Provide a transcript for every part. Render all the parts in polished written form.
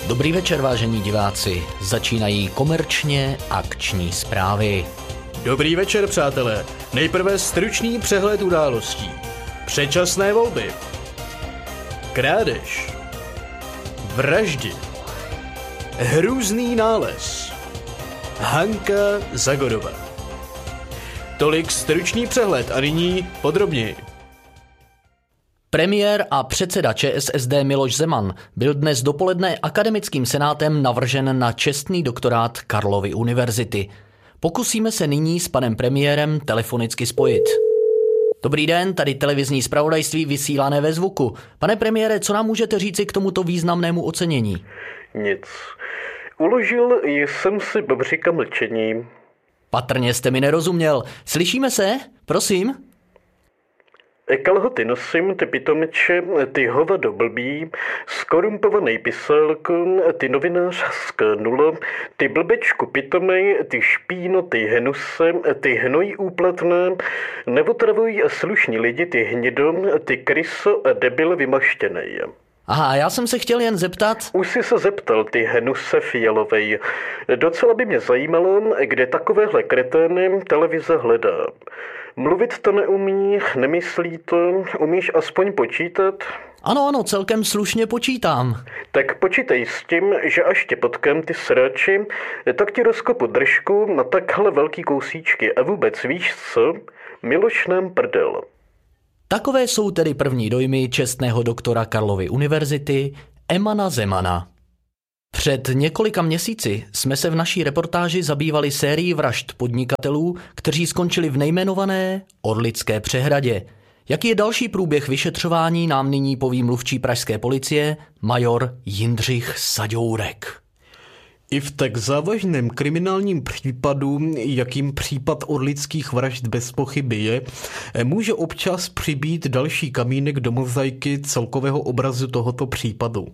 Dobrý večer, vážení diváci. Začínají komerčně akční zprávy. Dobrý večer, přátelé. Nejprve stručný přehled událostí. Předčasné volby. Krádež. Vraždy. Hrůzný nález. Hanka Zagorová. Tolik stručný přehled a nyní podrobněji. Premiér a předseda ČSSD Miloš Zeman byl dnes dopoledne akademickým senátem navržen na čestný doktorát Karlovy univerzity. Pokusíme se nyní s panem premiérem telefonicky spojit. Dobrý den, tady televizní zpravodajství vysílané ve zvuku. Pane premiére, co nám můžete říci k tomuto významnému ocenění? Nic. Uložil jsem si bobříka mlčení. Patrně jste mi nerozuměl. Slyšíme se? Prosím? Kalhoty nosím, ty pitomeče, ty hovado blbý, skorumpovanej pisálko, ty novinářské nulo, ty blbečku pitomej, ty špíno, ty hnuse, ty hnoj úplatné, neotravuj slušní lidi, ty hnido, ty kryso a debil vymaštěnej. Aha, já jsem se chtěl jen zeptat... Už jsi se zeptal, ty hnuse fialovej. Docela by mě zajímalo, kde takovéhle kretény televize hledá. Mluvit to neumí, nemyslí to, umíš aspoň počítat? Ano, celkem slušně počítám. Tak počítej s tím, že až tě potkám, ty sráči, tak ti rozkopu držku na takhle velký kousíčky a vůbec víš co? Miloš nám prdel. Takové jsou tedy první dojmy čestného doktora Karlovy univerzity Emana Zemana. Před několika měsíci jsme se v naší reportáži zabývali sérií vražd podnikatelů, kteří skončili v nejmenované Orlické přehradě. Jaký je další průběh vyšetřování, nám nyní poví mluvčí pražské policie major Jindřich Saďourek. I v tak závažném kriminálním případu, jakým případ orlických vražd bez pochyby je, může občas přibýt další kamínek do mozaiky celkového obrazu tohoto případu.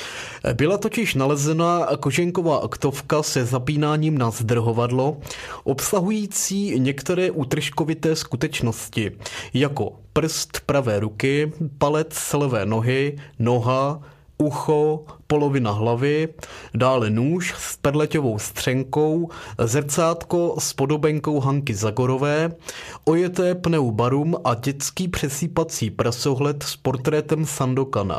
Byla totiž nalezena koženková aktovka se zapínáním na zdrhovadlo, obsahující některé útržkovité skutečnosti, jako prst pravé ruky, palec levé nohy, noha, ucho, polovina hlavy, dále nůž s perleťovou střenkou, zrcátko s podobenkou Hanky Zagorové, ojeté pneubarum a dětský přesýpací prasohled s portrétem Sandokana.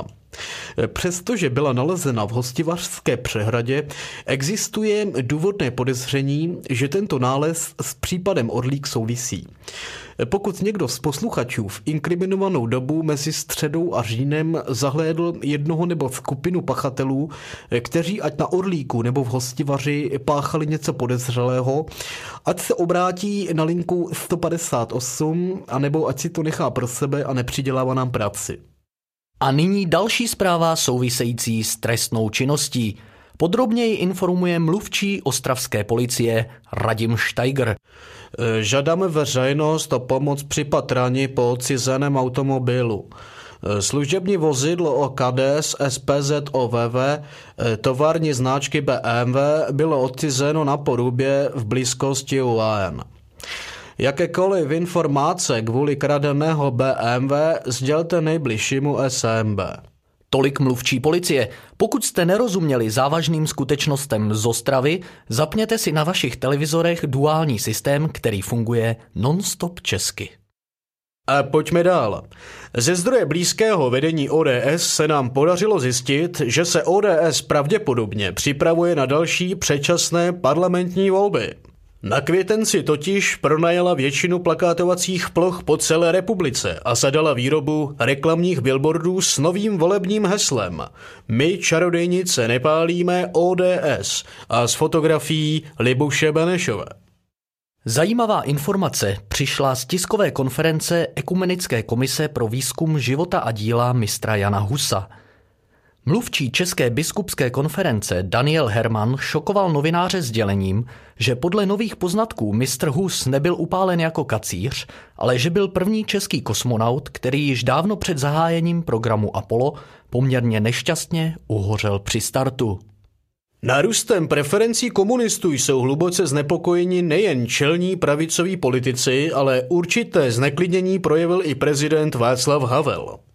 Přestože byla nalezena v Hostivařské přehradě, existuje důvodné podezření, že tento nález s případem Orlík souvisí. Pokud někdo z posluchačů v inkriminovanou dobu mezi středou a říjnem zahlédl jednoho nebo skupinu pachatelů, kteří ať na Orlíku nebo v Hostivaři páchali něco podezřelého, ať se obrátí na linku 158, anebo ať si to nechá pro sebe a nepřidělává nám práci. A nyní další zpráva související s trestnou činností. Podrobněji informuje mluvčí ostravské policie Radim Steiger. Žádáme veřejnost o pomoc při patrání po odcizeném automobilu. Služební vozidlo OKD z SPZ OVV tovární značky BMW bylo odcizeno na Porubě v blízkosti UAN. Jakékoliv informace kvůli kradeného BMW sdělte nejbližšímu SMB. Tolik mluvčí policie. Pokud jste nerozuměli závažným skutečnostem z Ostravy, zapněte si na vašich televizorech duální systém, který funguje non-stop česky. A pojďme dál. Ze zdroje blízkého vedení ODS se nám podařilo zjistit, že se ODS pravděpodobně připravuje na další předčasné parlamentní volby. Na květenci totiž pronajala většinu plakátovacích ploch po celé republice a zadala výrobu reklamních billboardů s novým volebním heslem My čarodejnice nepálíme ODS a s fotografií Libuše Benešové. Zajímavá informace přišla z tiskové konference Ekumenické komise pro výzkum života a díla mistra Jana Husa. Mluvčí České biskupské konference Daniel Herman šokoval novináře sdělením, že podle nových poznatků mistr Hus nebyl upálen jako kacíř, ale že byl první český kosmonaut, který již dávno před zahájením programu Apollo poměrně nešťastně uhořel při startu. Nárůstem preferencí komunistů jsou hluboce znepokojeni nejen čelní pravicoví politici, ale určité zneklidnění projevil i prezident Václav Havel.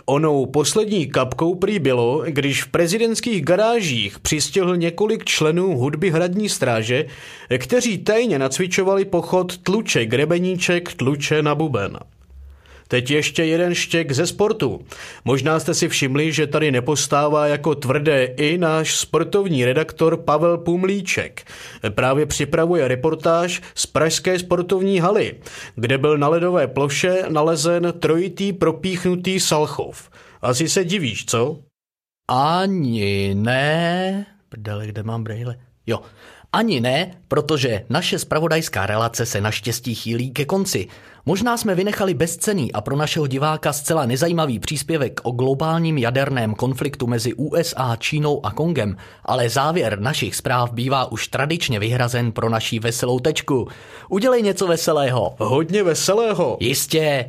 Onou poslední kapkou prý bylo, když v prezidentských garážích přistihl několik členů hudby hradní stráže, kteří tajně nacvičovali pochod tluče grebeníček, tluče na buben. Teď ještě jeden štěk ze sportu. Možná jste si všimli, že tady nepostává jako tvrdé i náš sportovní redaktor Pavel Pumlíček. Právě připravuje reportáž z pražské sportovní haly, kde byl na ledové ploše nalezen trojitý propíchnutý Salchov. Asi se divíš, co? Ani ne. Prdele, kde mám brejle? Jo. Ani ne, protože naše zpravodajská relace se naštěstí chýlí ke konci. Možná jsme vynechali bezcenný a pro našeho diváka zcela nezajímavý příspěvek o globálním jaderném konfliktu mezi USA, Čínou a Kongem, ale závěr našich zpráv bývá už tradičně vyhrazen pro naší veselou tečku. Udělej něco veselého. Hodně veselého. Jistě.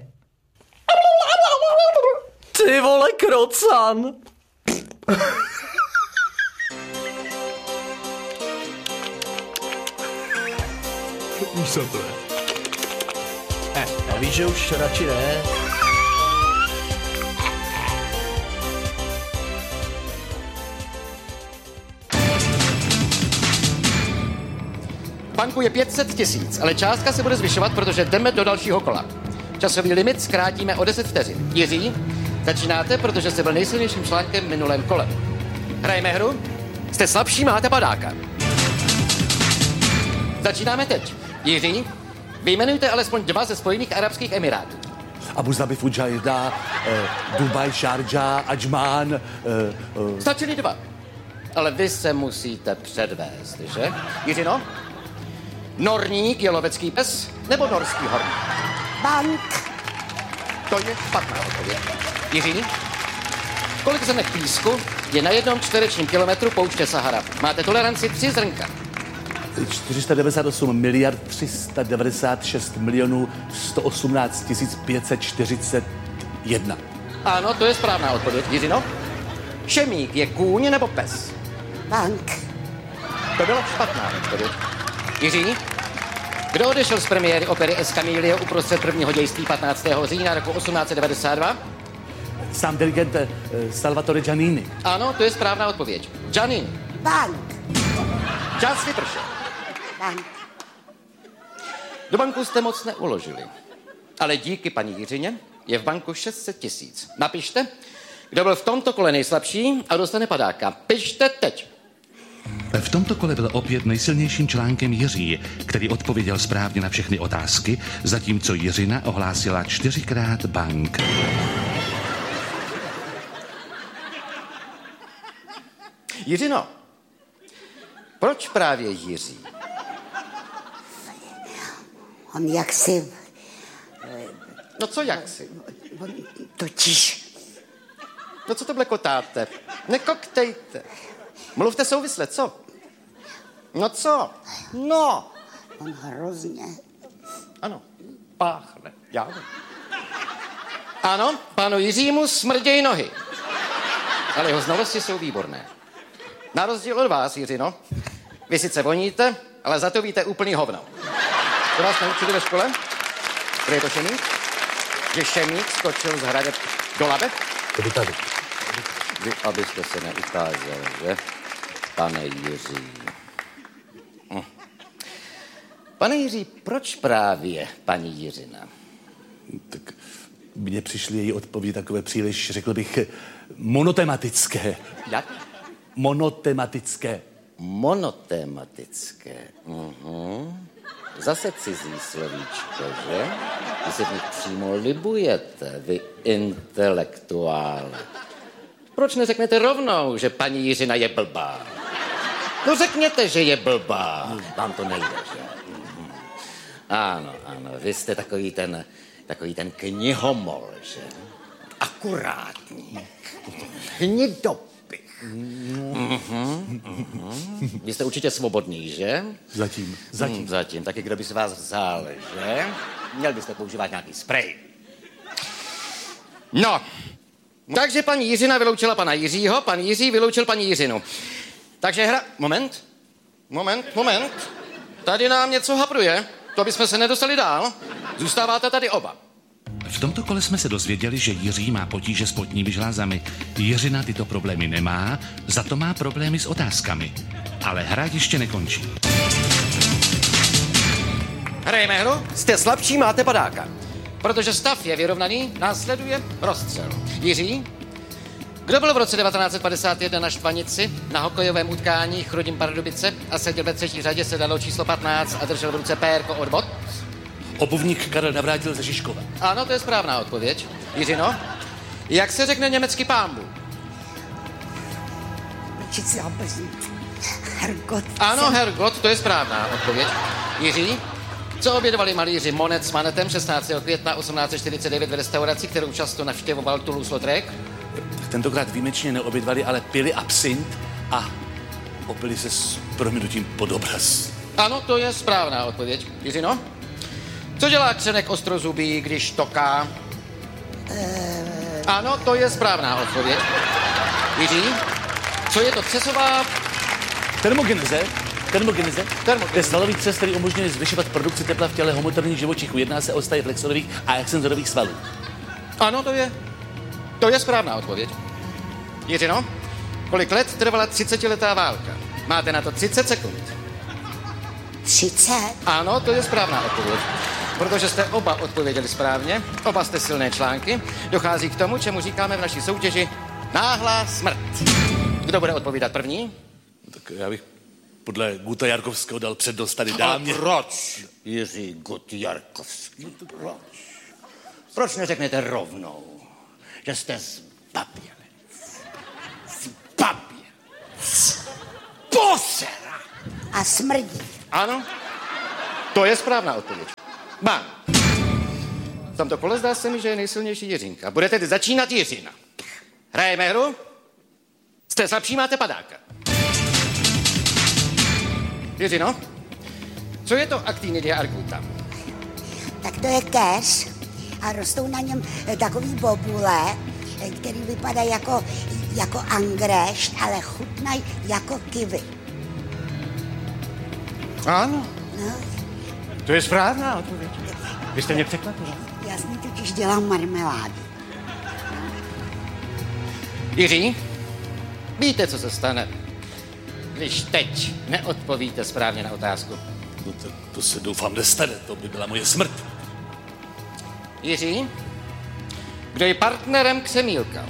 Ty vole, krocan. Víš, co to je? A víš, že už radši ne. V banku je 500 000, ale částka se bude zvyšovat, protože jdeme do dalšího kola. Časový limit zkrátíme o 10 vteřin. Jiří, začínáte, protože jste byl nejsilnějším článkem v minulém kole. Hrajeme hru? Jste slabší, máte padáka. Začínáme teď. Jiří, vyjmenujte alespoň 2 ze Spojených arabských emirátů. Abu Zabi, Fujairah, Dubaj, Sharjah, Ajman. Stačili 2. Ale vy se musíte předvést, že? Jiřino? Norník je lovecký pes nebo norský horník? Bank. To je špatná odpověď. Jiří? Kolik zrnek písku je na 1 čtverečním kilometru pouště Sahara? Máte toleranci 3 zrnka. 498 miliard 396 milionů 118 541. Ano, to je správná odpověď. Jiřino? Šemík je kůň nebo pes? Bank. To byla špatná odpověď. Jiří? Kdo odešel z premiéry opery Escamillo uprostřed prvního dějství 15. října roku 1892? Sám dirigent Salvatore Giannini. Ano, to je správná odpověď. Giannini. Bank. Čas vypršel. Bank. Do banku jste moc neuložili. Ale díky paní Jiřině je v banku 600 000. Napište, kdo byl v tomto kole nejslabší a dostane padáka. Pište teď. V tomto kole byl opět nejsilnějším článkem Jiří, který odpověděl správně na všechny otázky, zatímco Jiřina ohlásila 4krát bank. Jiřino, proč právě Jiří? On jaksi... No co jaksi? On totiž... No co to blekotáte? Nekoktejte. Mluvte souvisle, co? No co? No. On hrozně... Ano, páchne. Já vím. Ano, panu Jiřímu smrděj nohy. Ale jeho znalosti jsou výborné. Na rozdíl od vás, Jiřino, vy sice voníte, ale za to víte úplný hovno. To vás naučili ve škole? Kde je to šemík? Že šemík skočil z hradeb do labe? Tady. Vy, abyste se neukázal, že? Pane Jiří. Pane Jiří, proč právě paní Jiřina? Tak mně přišly její odpovědi takové příliš, řekl bych, monotematické. Jak? Monotematické. Monotematické. Zase cizí slovíčko, že? Vy se v nich přímo libujete, vy intelektuále. Proč neřeknete rovnou, že paní Jiřina je blbá? No řekněte, že je blbá. Vám to nejde, že? Ano, vy jste takový ten knihomol, že? Akurátník. Hnidopich. Vy jste určitě svobodný, že? Zatím. Taky kdo by si vás vzal, že? Měl byste používat nějaký sprej. No, takže paní Jiřina vyloučila pana Jiřího, pan Jiří vyloučil paní Jiřinu. Takže hra... Moment. Tady nám něco hapruje. To bychom se nedostali dál. Zůstáváte tady oba. V tomto kole jsme se dozvěděli, že Jiří má potíže s potními žlázami. Jiřina tyto problémy nemá, za to má problémy s otázkami. Ale hra ještě nekončí. Hrajeme hru, jste slabší, máte padáka. Protože stav je vyrovnaný, následuje rozstřel. Jiří, kdo byl v roce 1951 na Štvanici na hokejovém utkání Chrudim Pardubice a seděl ve třetí řadě sedadlo číslo 15 a držel v ruce pérko od bot? Obuvník Karel Navrátil ze Žižkova. Ano, to je správná odpověď. Jiřino, jak se řekne německy pánbu? Hergot. Ano, Hergot, to je správná odpověď. Jiří, co obědovali malíři Monet s Manetem 16. května 1849 v restauraci, kterou často navštěvoval Toulouse-Lautrec? Tentokrát výjimečně neobědvali, ale pili absint a opili se s prominutím pod obraz. Ano, to je správná odpověď. Jiřino, co dělá křenek ostrozubý, když toká? Ano, to je správná odpověď. Jiří, co je to třesová... Termogeneze je svalový třes, který umožňuje zvyšovat produkci tepla v těle homoterních živočichů. Jedná se o stavy flexorových a extenzorových svalů. Ano, to je správná odpověď. Jiřino, kolik let trvala 30letá válka? Máte na to 30 sekund. 30? Ano, to je správná odpověď. Protože jste oba odpověděli správně, oba jste silné články, dochází k tomu, čemu říkáme v naší soutěži náhlá smrt. Kdo bude odpovídat první? Tak já bych podle Guta Jarkovského dal přednost tady dámě. A proč, Jiří Gut Jarkovský? Proč? Proč neřeknete rovnou, že jste zbabělec? Zbabělec. Posera. A smrdí. Ano, to je správná odpověď. Bám. V tomto kole zdá se mi, že je nejsilnější Jiřinka. Bude tedy začínat Jiřina. Hrajeme hru? Jste slabší, máte padáka. Jiřino, co je to Actinidia arguta? Tak to je keř a rostou na něm takový bobule, který vypadá jako angrešť, ale chutnají jako kiwi. Ano, No, to je správná odpověď. Vy jste mě překvapila. já s ní totiž dělám marmeládu. Jiří, víte, co se stane, když teď neodpovíte správně na otázku? No to se doufám nestane, to by byla moje smrt. Jiří, kdo je partnerem Křemílka?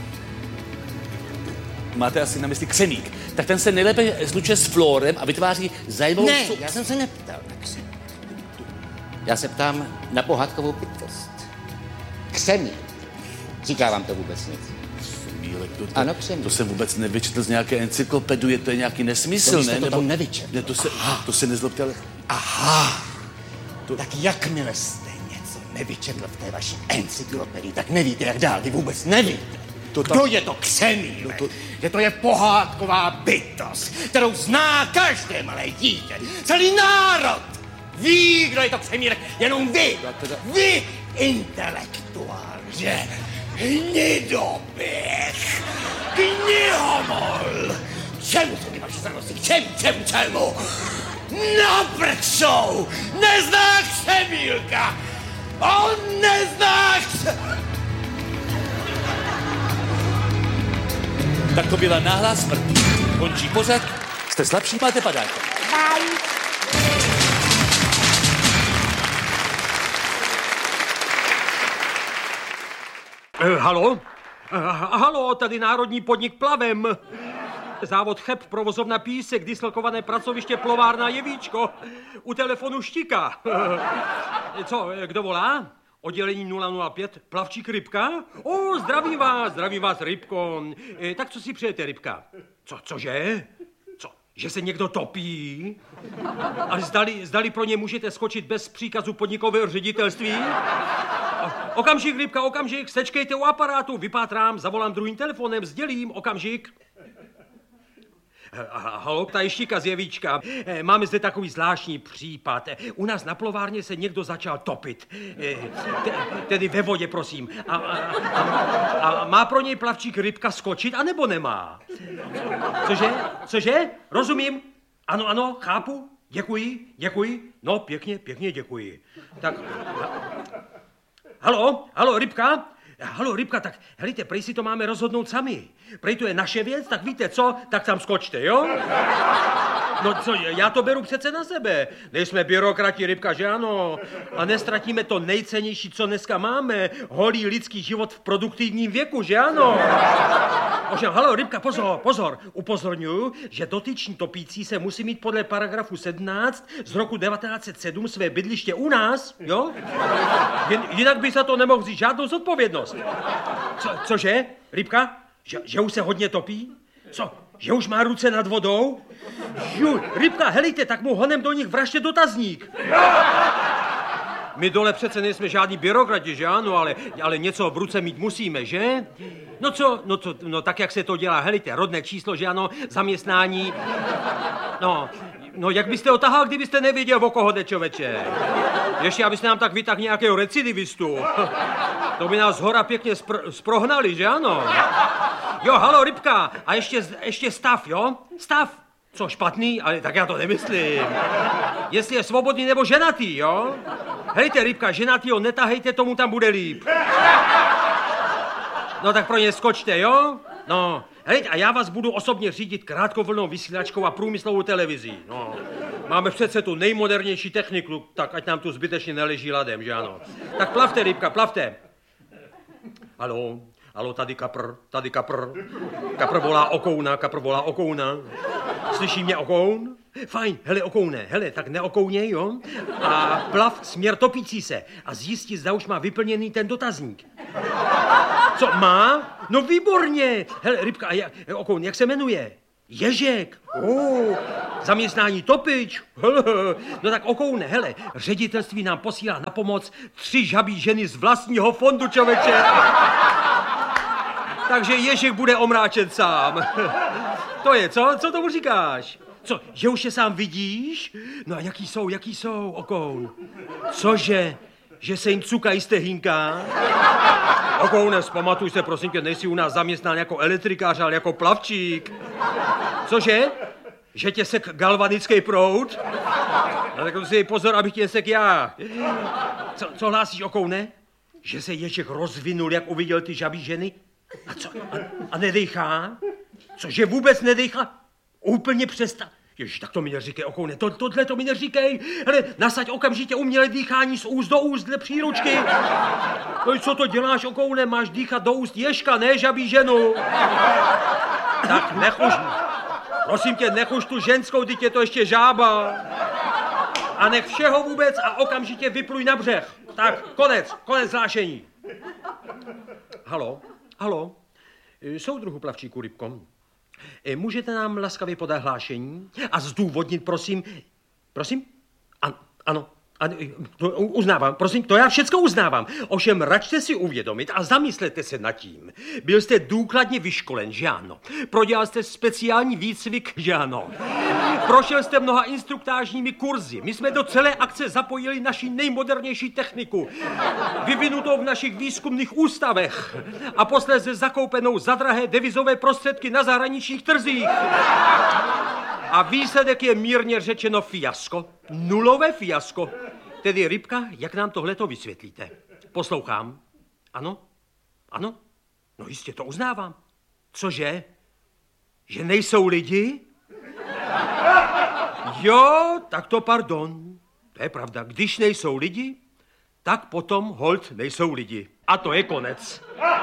Máte asi na mysli křemík. Tak ten se nejlépe slučuje s flórem a vytváří zajímavou... Ne, já jsem se neptal na křemík. Já se ptám na pohádkovou bytost. Křemík. Říká vám to vůbec nic? Křemílek, Ano, křemík. To jsem vůbec nevyčetl z nějaké encyklopedie, to je nějaký nesmysl, jste to tam nevyčetl. Ne, to se nezlobte, ale... Aha. Tak jakmile jste něco nevyčetl v té vaší encyklopedii, tak nevíte, jak dál. Vy vůbec nevíte. Kdo je to Křemílek? Že to je pohádková bytost, kterou zná každé malé dítě. Celý národ ví, kdo je to Křemílek. Jenom vy. Vy, intelektuálně. Hnidoběh. Knihomol. Čemu jsou ty vaše starosti? Čemu? Naprčou! Nezná Křemílka! On nezná Tak to byla náhlá smrt. Končí pořad. Jste slabší, máte padáka. Bye. Halo? Halo, tady Národní podnik Plavem. Závod Cheb, provozovna Písek, dislokované pracoviště Plovárna Jevíčko. U telefonu Štika. Co, kdo volá? Oddělení 005, plavčík Rybka? Zdravím vás, Rybko. Tak co si přejete, Rybka? Cože? Že se někdo topí? Ale zdali pro ně můžete skočit bez příkazu podnikového ředitelství? Okamžik, Rybka, okamžik, sečkejte u aparátu, vypátrám, zavolám druhým telefonem, sdělím, okamžik. Halo, ta je Štika z Jevíčka. Máme zde takový zvláštní případ. U nás na plovárně se někdo začal topit. Tedy ve vodě, prosím. A má pro něj plavčík Rybka skočit, anebo nemá? Cože? Rozumím. Ano, chápu. Děkuji. No, pěkně děkuji. Tak... Halo, Rybka? Halo, Rybka, tak helejte, prej si to máme rozhodnout sami. Prej to je naše věc, tak víte co, tak tam skočte, jo? No co, já to beru přece na sebe. Nejsme byrokrati, Rybka, že ano? A nestratíme to nejcennější, co dneska máme. Holý lidský život v produktivním věku, že ano? Ovšem, halo, Rybka, pozor. Upozorňuji, že dotyční topící se musí mít podle paragrafu 17 z roku 1907 své bydliště u nás, jo? Jinak by za to nemohl vzít žádnou zodpovědnost. Cože, Rybka? Že už se hodně topí? Co? Že už má ruce nad vodou? Rybka, helejte, tak mu honem do nich vražte dotazník. My dole přece nejsme žádní byrokrati, že ano, ale něco v ruce mít musíme, že? No tak jak se to dělá, helejte, rodné číslo, že ano, zaměstnání. No jak byste ho tahal, kdybyste nevěděl, o koho jde, člověče? Ještě abyste nám tak vytáhl nějakého recidivistu. To by nás zhora pěkně sprohnali, že ano? Jo, halo, Rybka, a ještě stav, jo? Stav. Co, špatný? Ale tak já to nemyslím. Jestli je svobodný nebo ženatý, jo? Hejte, Rybka, ženatýho netahejte, tomu tam bude líp. No tak pro ně skočte, jo? No, hejte, a já vás budu osobně řídit krátkovlnou vysílačkou a průmyslovou televizí, no. Máme přece tu nejmodernější techniku, tak ať nám tu zbytečně neleží ladem, že ano? Tak plavte, Rybka, plavte. Halo, tady kapr. Kapr volá okouna. Slyší mě okoun? Fajn, hele, okoune, tak neokouněj, jo? A plav směr topící se a zjistí, zda už má vyplněný ten dotazník. Co, má? No výborně. Hele, Rybka, okoun, jak se jmenuje? Ježek. Zaměstnání topič. No tak okoune, hele, ředitelství nám posílá na pomoc 3 žabí ženy z vlastního fondu, člověče. Takže Ježek bude omráčen sám. To je, co? Co tomu říkáš? Co, že už je sám vidíš? No a jaký jsou, okoun? Cože? Že se jim cukají stehínka? Okoune, vzpamatuj se, prosím tě, nejsi u nás zaměstnán jako elektrikář, ale jako plavčík. Cože? Že tě sek galvanický proud? No tak si pozor, abych tě nesek já. Co hlásíš, okoune? Že se Ježek rozvinul, jak uviděl ty žabí ženy? A co? A nedejchá? Cože vůbec nedejchá? Úplně přestá. Ježiš, tak to mi neříkej, okoune, tohle to mi neříkej. Hele, nasaď okamžitě umělé dýchání z úst do úst dle příručky. No co to děláš, okoune, máš dýchat do úst Ježka, ne žabí ženu. Tak nechuš, prosím tě, nechuš tu ženskou, teď je to ještě žába. A nech všeho vůbec a okamžitě vypluj na břeh. Tak, konec hlášení. Halo, soudruhu plavčíku, Rybko. Můžete nám laskavě podat hlášení a zdůvodnit, prosím? Ano, to uznávám, prosím, to já všecko uznávám. Ovšem, račte si uvědomit a zamyslete se nad tím. Byl jste důkladně vyškolen, že ano? Prodělal jste speciální výcvik, že ano? Prošel jste mnoha instruktážními kurzy. My jsme do celé akce zapojili naši nejmodernější techniku, vyvinutou v našich výzkumných ústavech a posléze zakoupenou za drahé devizové prostředky na zahraničních trzích. A výsledek je mírně řečeno fiasko. Nulové fiasko. Tedy, Rybka, jak nám tohleto vysvětlíte? Poslouchám. Ano? No jistě, to uznávám. Cože? Že nejsou lidi? Jo, tak to pardon. To je pravda. Když nejsou lidi, tak potom holt nejsou lidi. A to je konec.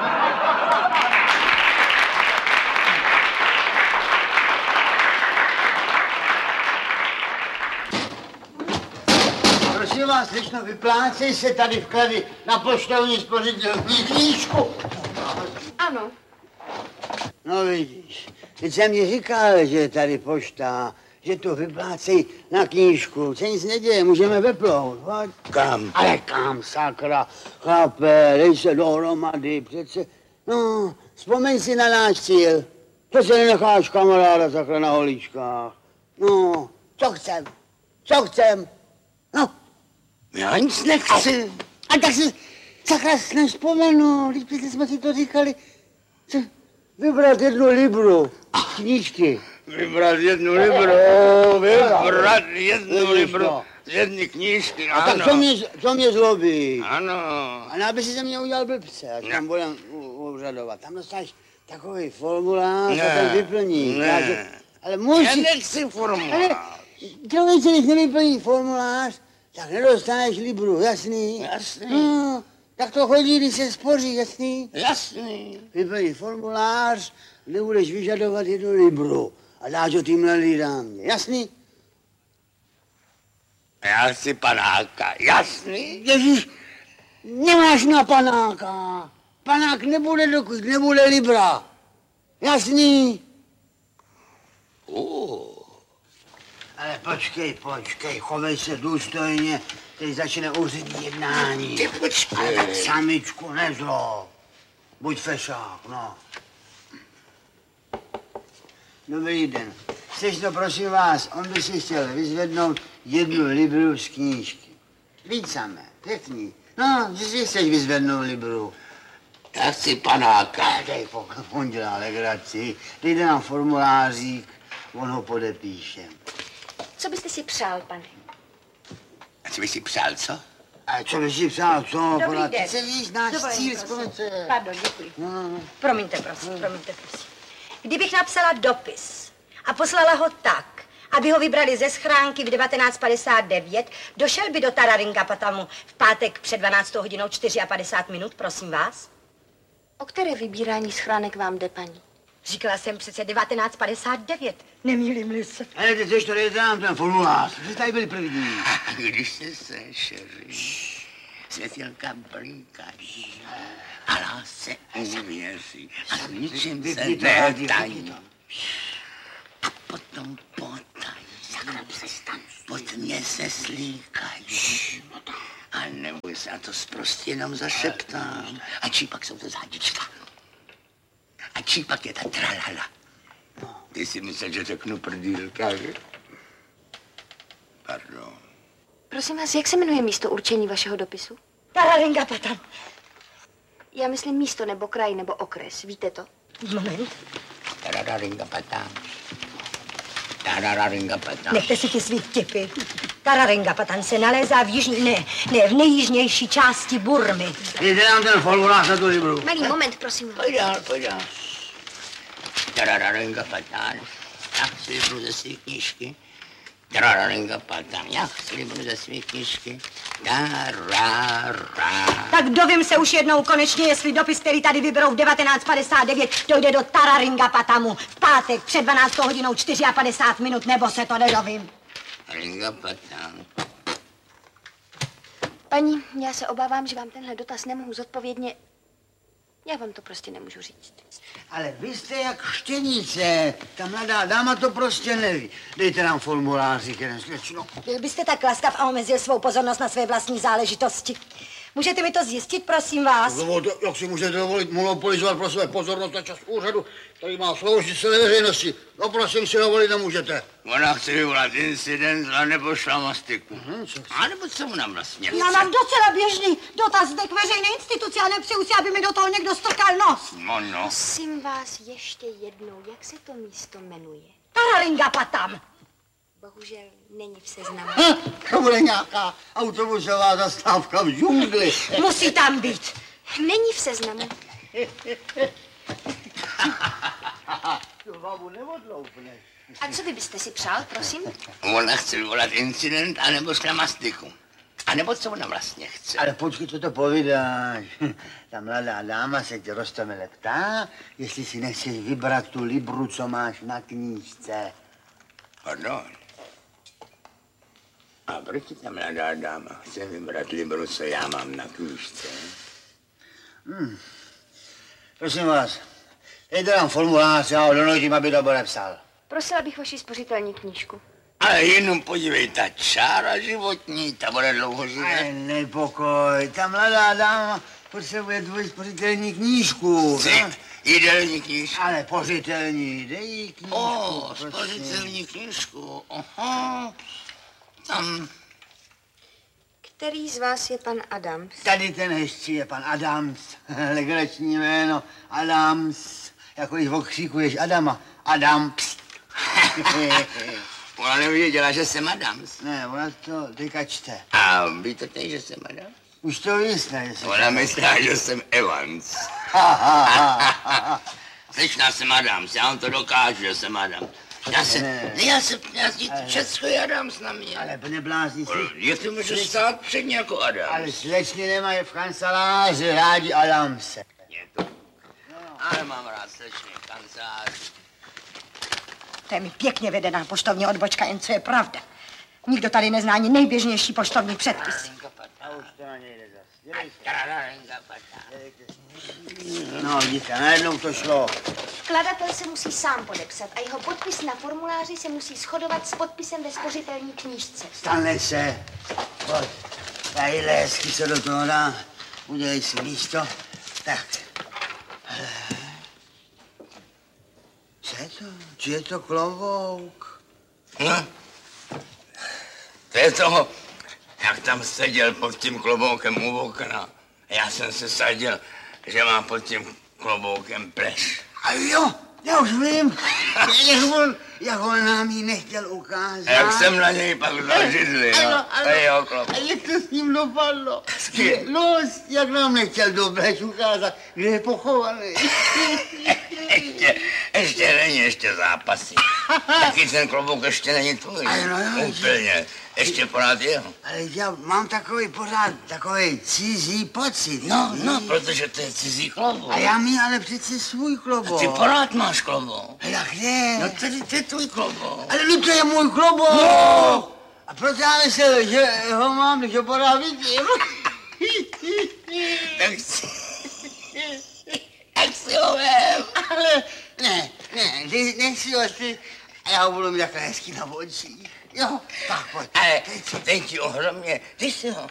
Prosím vás, slečno, vyplácej se tady vklady na poštovní spořitelní knížku. Ano. No vidíš, teď jsem mi říkal, že je tady pošta, že to vyplácej na knížku. Se nic neděje, můžeme vyplout. Kam? Ale kam, sakra, chlape, dej se dohromady, přece. No, vzpomeň si na náš cíl. To se nenecháš kamaráda sakra na holíčkách. No, co chcem? No. Já nic nechci. A tak si sakra nevzpomenu, když jsme si to říkali. Vybrat 1 libru knížky. Vybrat 1 libru z jedné knížky, ano. A tak co mě zlobí? Ano, A aby si ze mě udělal blbce, až tam budem úřadovat. Tam dostaneš takový formulář a ten vyplní. Ale musíš... Já nechci formulář. Člověče, když nevyplní formulář, tak nedostaneš libru, jasný? Jasný. No, tak to chodí, když se spoří, jasný? Jasný. Vyplní formulář, nebudeš vyžadovat 1 libru a dáš ho týmhle lidám, jasný? Já chci panáka, jasný? Ježíš, nemáš na panáka. Panák nebude, dokud nebude libra. Jasný? Ale počkej, chovej se důstojně, teď začne úřední jednání. Ty počkej. Ale tak samičku nezlo. Buď fešák, no. Dobrý den. Slečno, prosím vás, on by si chtěl vyzvednout 1 libru z knížky. Víc samé, pěkný. No, že si chceš vyzvednout libru. Já chci panáka. Dej, on dělá legraci. Dejte nám formulářík, on ho podepíše. Co byste si přál, pane? A co bys si přál, co? A co bys si přál, co? Dobrý den. Ty se víš, náš cíl, společně. Pardon, děkuji. Promiňte, prosím. Kdybych napsala dopis a poslala ho tak, aby ho vybrali ze schránky v 19:59, došel by do Tararingapatamu v pátek před 12 hodinou 54 minut, prosím vás? O které vybírání schránek vám jde, paní? Říkala jsem přece 1959, nemýlím-li se. Ale teď ještě dejte nám ten formulář, že tady byli první. Když se sešeří, světilka blíkají a lásce uvěří a s ničím se netají. A potom potají, pod mě se slíkají. A neboj se, a to prostě jenom zašeptám. A čí pak jsou to zádička. A čí pak je ta tralala. Ty si myslel, že řeknu prdýlka, že? Pardon. Prosím vás, jak se jmenuje místo určení vašeho dopisu? Tararingapatan. Já myslím místo nebo kraj nebo okres, víte to? Moment. Tararingapatan. Nechte si ty svý vtipy. Tararingapatan se nalézá v jižní, ne, v nejjižnější části Burmy. Dejte nám ten formulář na tu libru. Malý moment, prosím. Pojď dál. Tararingapatan. Já chci libru ze svých knížky. Tararingapatan. Já chci libru ze svých knížky. Tak dovím se už jednou konečně, jestli dopis, který tady vyberou v 19:59, dojde do Tararingapatamu v pátek před 12 hodinou 54 minut, nebo se to nedovím. Tararingapatan. Paní, já se obávám, že vám tenhle dotaz nemohu zodpovědně. Já vám to prostě nemůžu říct. Ale vy jste jak štěnice. Ta mladá dáma to prostě neví. Dejte nám formuláři, jeden slečno. Byl byste tak laskav a omezil svou pozornost na své vlastní záležitosti. Můžete mi to zjistit, prosím vás? Jak si můžete dovolit monopolizovat pro své pozornost na čas úřadu, který má sloužit celé veřejnosti? No prosím, si dovolit nemůžete. Ona chce vyvolat incident a nebo šlamastiku. A nebo co ona vlastně chce? Já mám docela běžný dotaz k veřejné instituci a nepřeju si, aby mi do toho někdo strkal nos. No. Prosím vás ještě jednou, jak se to místo jmenuje? Tararingapatam. Bohužel není v seznamu. To bude nějaká autobusová zastávka v džungli. Musí tam být. Není v seznamu. Tu babu neodloupneš. A co vy byste si přál, prosím? Ona chce vyvolat incident anebo šlamastiku. A nebo co ona vlastně chce? Ale počkej, co to povídáš. Ta mladá dáma se tě roztomile ptá, jestli si nechceš vybrat tu libru, co máš na knížce. Pardon. A proč ta mladá dáma chce vybrat libru, co já mám na knížce? Prosím vás, dejte nám formulář, já ho donutím, aby to podepsal. Prosila bych vaši spořitelní knížku. Ale jenom podívej, ta čára životní, ta bude dlouho žít. Ale nepokoj, ta mladá dáma potřebuje tvoji spořitelní knížku. Jídelní knížku. Ale pořitelní, dej jí knížku. Spořitelní knížku, aha. Tam. Který z vás je pan Adams? Tady ten hezčí je pan Adams, legrační jméno, Adams. Jako když okřikuješ Adama, Adams. Ona nevěděla, že jsem Adams. Ne, ona to teďka čte. A víte teď, že jsem Adams? Už to jistá, jestli... Ona myslí, že jsem Evans. Slyšná jsem Adams, já vám to dokážu, že jsem Adams. Já jsem Česko Adams na mě. Ale neblázni si. Jak to může stát předně jako Adams? Ale slečny nemají v kanceláři rádi Adamse. Ale mám rád slečny v kanceláři. To je mi pěkně vedená poštovní odbočka, jen co je pravda. Nikdo tady nezná ani nejběžnější poštovní předpisy. A už to na něj jde zas. No, vidíte, najednou to šlo. Vkladatel se musí sám podepsat a jeho podpis na formuláři se musí shodovat s podpisem ve spořitelní knížce. Stane se. Pojď. Tadyhle hezky se do toho dá. Udělej si místo. Tak. Co je to? Či je to klobouk? No. To je toho, jak tam seděl pod tím kloboukem u okna. Já jsem se sadil, že má pod tím kloboukem pleš. A jo, já už vím, jak on nám ji nechtěl ukázat. A jak jsem na něj pak zažidli, no. Ano. A jak to s ním dopadlo? No, jak nám nechtěl do pleš ukázat, kde je pochovaný. ještě zápasy. Taky ten klobouk ještě není tvůj. Úplně. Ještě pořád jeho. Ale já mám takový cizí pocit. No, protože to je cizí klobouk. A já mít ale přece svůj klobouk. Ty pořád máš klobouk. A jak ne? No tady to je tvůj klobouk. Ale no to je můj klobouk. No. A proto já myslím, že ho mám, že pořád vidím. Tak si ho vem. Ale ne, nech si ho ty. A já ho budu mít takhle hezky na očích. Jo, tak pojď. Ale ten ti ohromně. Dej si ho.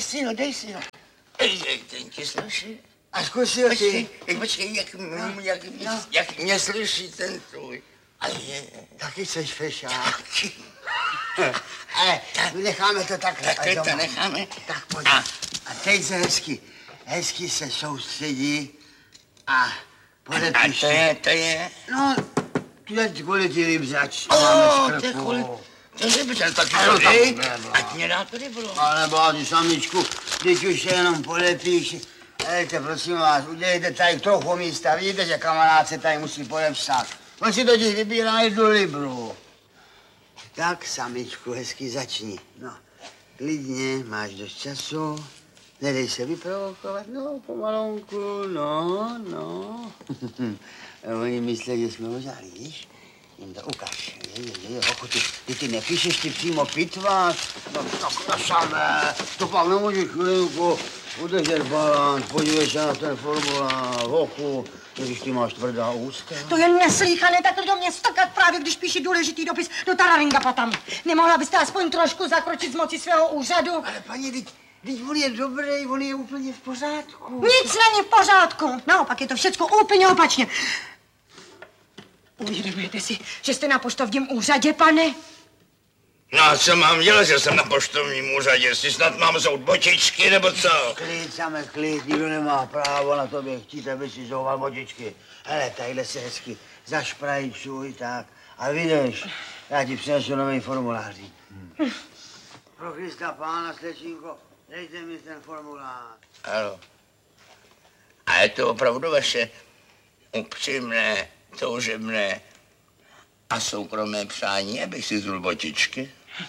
Ten ti slyší. A zkus si ho ty. Počkej, jak mě slyší ten tvůj. Taky seš fešák. Ale necháme to takhle. Tak to necháme. Tak pojď. A teď se hezky se soustředí a podepíš. A to je? No, to je kvůli ty rybřač. To je kvůli... To je rybřač, taky to dej. Ať mě dá to rybro. Ale bádi, samičku, teď už se jenom podepíš. Hejte, prosím vás, udělejte tady trochu místa. Vidíte, že kamarád se tady musí podepsat. On si totiž vybírá jednu libru. Tak, samičku, hezky začni. No, klidně, máš dost času. Nedej se vyprovokovat, no, pomalonku, no. Oni myslí, že jsme ožáli, víš? Jim to ukáž. Ty nepíšeš, ty přímo pitváš. No, tak samé. To pak nemůžeš chvilku udržet balans, podívej se na ten formulář, ochu, když ty máš tvrdá ústa. To je neslýchané, takhle do mě stakat právě, když píši důležitý dopis do Tararingapa tam. Nemohla byste aspoň trošku zakročit z moci svého úřadu? Ale paní, teď on je dobrý, on je úplně v pořádku. Nic není v pořádku. Naopak je to všecko úplně opačně. Uvědomujete si, že jste na poštovním úřadě, pane? No a co mám dělat, že jsem na poštovním úřadě? Jestli snad mám zout botičky, nebo co? Klid, nikdo nemá právo na tobě chtít, aby si zouval botičky. Hele, tadyhle se hezky zašprajčuj, tak. A vidíš, já ti přinesu nový formulář. Pro Krista pána, slečinko, dejte mi ten formulář. Ano. A je to opravdu vaše upřímné, toužebné a soukromé přání, abych si zul botičky?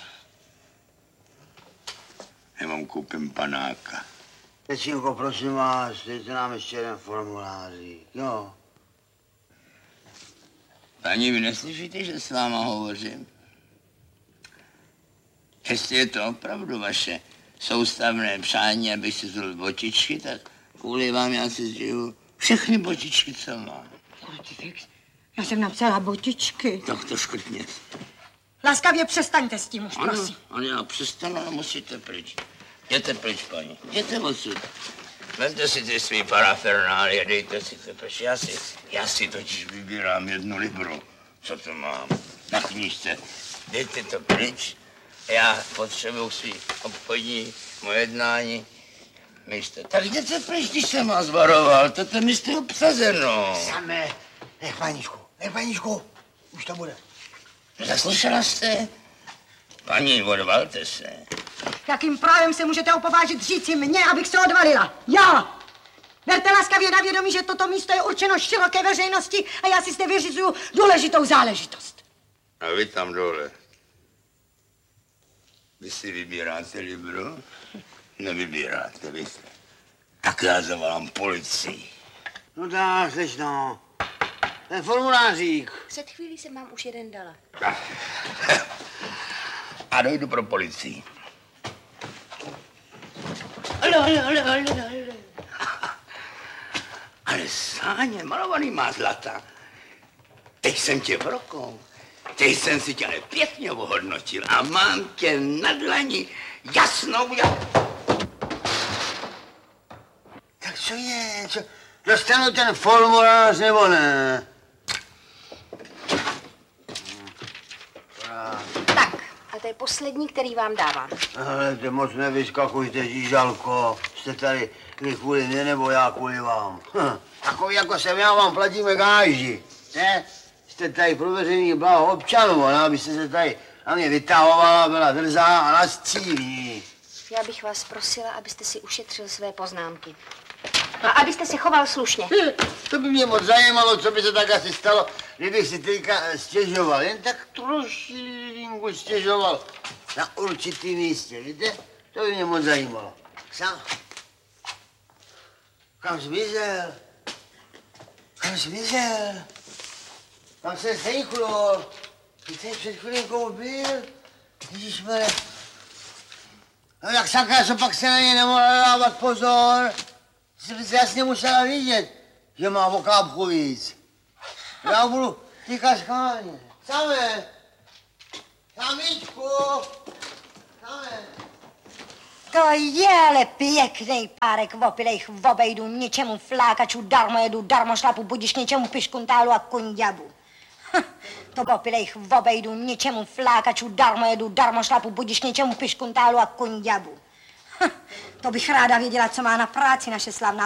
Já vám koupím panáka. Slečinko, prosím vás, dejte nám ještě jeden formulářík, jo? Paní, vy neslyšíte, že s váma hovořím? Jestli je to opravdu vaše soustavné přání, abych si zul botičky, tak kvůli vám já si zžiju všechny botičky, co mám. Já jsem napsala botičky. Tak to škrtněte. Laskavě přestaňte s tím už, prosím. Ano, já přestanu, ale musíte pryč. Jděte pryč, paní. Jděte odsud. Vemte si ty svý parafernálie, dejte si to pryč. Já si totiž vybírám jednu libru. Co to mám? Na knížce. Dejte to pryč. Já potřebuji si obchodní moje jednání. Místo. Tak jděte pryč, když jsem vás varoval. Toto místo je obsazeno. Samé. Paničku, už to bude. Zaslyšela jste? Paní, odvalte se. Jakým právem se můžete opovážit říci mně, abych se odvalila? Já! Berte laskavě na vědomí, že toto místo je určeno široké veřejnosti a já si zde vyřizuju důležitou záležitost. A vy tam dole. Vy si vybíráte libro? Nevybíráte, vy jste. Tak já zavolám policii. No dá, slečno. Ten formulářík. Před chvílí jsem vám už jeden dala. A dojdu pro policii. Ale Sáně, malovaný má zlata. Teď jsem tě vrokou. Teď jsem si tě ale pěkně ohodnotil a mám tě na dlani jasnou jak... Tak co je? Co? Dostanu ten formulář nebo ne? Tak, a to je poslední, který vám dávám. Ale ty moc nevyskakujte, žížalko. Jste tady vy kvůli mě nebo já kvůli vám. Takový jako jsem já vám platíme gáži. Ne? Jste tady pro veřejný blaho občanů, ne? Abyste se tady na mě vytahovala, byla drzá a nastřílí. Já bych vás prosila, abyste si ušetřil své poznámky. A abyste se choval slušně. To by mě moc zajímalo, co by se tak asi stalo, kdybych si teďka stěžoval. Jen tak trošku stěžoval na určitý místě, víte? To by mě moc zajímalo. Sám. Kam zmizel? Kam zmizel? Tam se sejchlul. Ty tady před chvilinkou byl. Ježišmarja. No jak sakra, co pak se na něj nemohla dávat pozor. Jsi se jasně musela vidět, že má o kápku víc. Já budu týkat schválně. Samé! Samičku! Samé! To je ale pěkný párek opilejch v obejdu, ničemu flákačů, darmo jedu, darmo šlapu, budiš něčemu piškuntálu a kunďabu. To opilejch v obejdu, ničemu flákačů, darmo jedu, darmo šlapu, budiš něčemu piškuntálu a kunďabu. To bych ráda věděla, co má na práci naše slavná